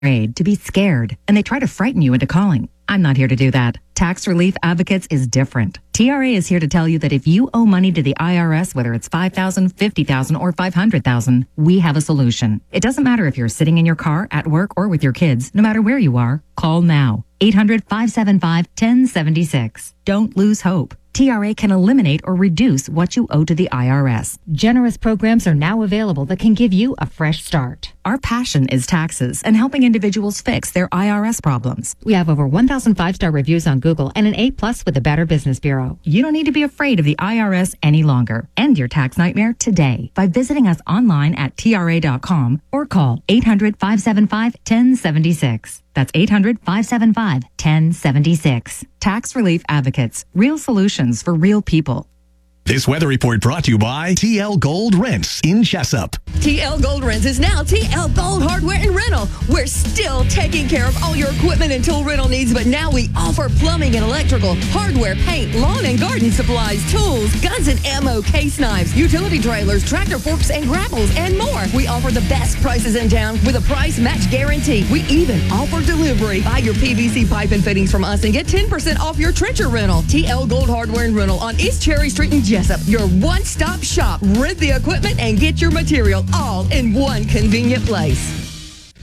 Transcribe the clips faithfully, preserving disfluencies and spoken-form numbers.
Aid to be scared, and they try to frighten you into calling. I'm not here to do that. Tax Relief Advocates is different. T R A is here to tell you that if you owe money to the I R S, whether it's five thousand dollars, fifty thousand dollars, or five hundred thousand dollars, we have a solution. It doesn't matter if you're sitting in your car, at work, or with your kids. No matter where you are, call now. eight hundred, five seven five, one oh seven six. Don't lose hope. T R A can eliminate or reduce what you owe to the I R S. Generous programs are now available that can give you a fresh start. Our passion is taxes and helping individuals fix their I R S problems. We have over one thousand five-star reviews on Google and an A plus with the Better Business Bureau. You don't need to be afraid of the I R S any longer. End your tax nightmare today by visiting us online at T R A dot com or call eight hundred, five seven five, one oh seven six. That's eight hundred, five seven five, one oh seven six. Tax Relief Advocates. Real solutions for real people. This weather report brought to you by T L Gold Rents in Jessup. T L Gold Rents is now T L Gold Hardware and Rental. We're still taking care of all your equipment and tool rental needs, but now we offer plumbing and electrical, hardware, paint, lawn and garden supplies, tools, guns and ammo, case knives, utility trailers, tractor forks and grapples, and more. We offer the best prices in town with a price match guarantee. We even offer delivery. Buy your P V C pipe and fittings from us and get ten percent off your trencher rental. T L Gold Hardware and Rental on East Cherry Street in Jessup, your one-stop shop. Rent the equipment and get your material all in one convenient place.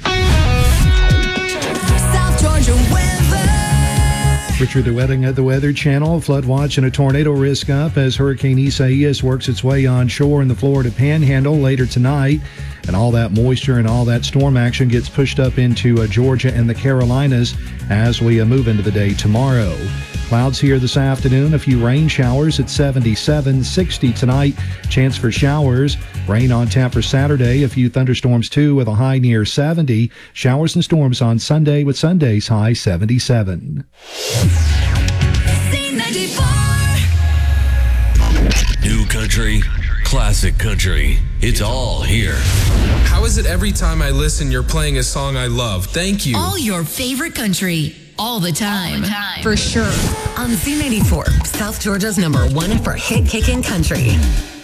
South Georgia weather. Richard, the weather at the Weather Channel. Flood watch and a tornado risk up as Hurricane Isaias works its way onshore in the Florida Panhandle later tonight. And all that moisture and all that storm action gets pushed up into uh, Georgia and the Carolinas as we uh, move into the day tomorrow. Clouds here this afternoon, a few rain showers at seventy-seven, sixty tonight. Chance for showers. Rain on tap for Saturday, a few thunderstorms too with a high near seventy. Showers and storms on Sunday with Sunday's high seventy-seven. C ninety-four. New country, classic country. It's all here. How is it every time I listen, you're playing a song I love? Thank you. All your favorite country. All the time. All the time. For sure. On C ninety-four, South Georgia's number one for hit kicking country.